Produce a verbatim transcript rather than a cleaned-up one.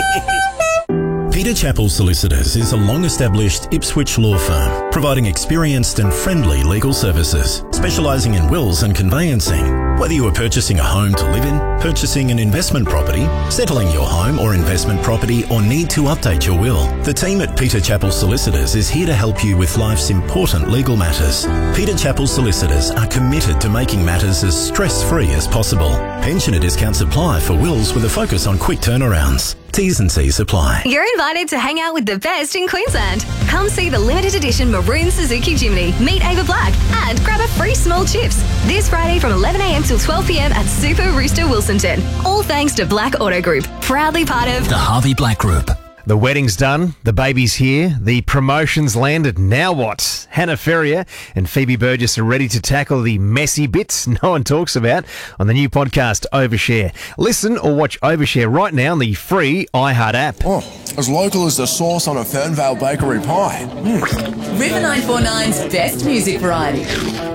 Peter Chappell Solicitors is a long-established Ipswich law firm providing experienced and friendly legal services, specialising in wills and conveyancing. Whether you are purchasing a home to live in, purchasing an investment property, settling your home or investment property, or need to update your will, the team at Peter Chappell Solicitors is here to help you with life's important legal matters. Peter Chappell Solicitors are committed to making matters as stress-free as possible. Pensioner discounts apply for wills with a focus on quick turnarounds. T's and C's apply. You're invited to hang out with the best in Queensland. Come see the limited edition maroon Suzuki Jimny, meet Ava Black, and grab a free small chips this Friday from eleven a m till twelve p m at Super Rooster Wilsonton. All thanks to Black Auto Group, proudly part of the Harvey Black Group. The wedding's done, the baby's here, the promotion's landed. Now what? Hannah Ferrier and Phoebe Burgess are ready to tackle the messy bits no one talks about on the new podcast Overshare. Listen or watch Overshare right now on the free iHeart app. Oh, as local as the sauce on a Fernvale bakery pie. Mm. River nine four nine's best music variety.